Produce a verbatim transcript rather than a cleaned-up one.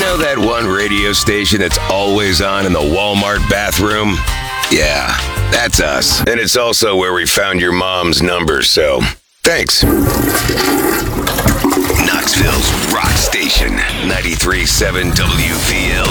know that one radio station that's always on in the Walmart bathroom? Yeah, that's us. And it's also where we found your mom's number, so thanks. Knoxville's Rock Station, ninety-three point seven W P L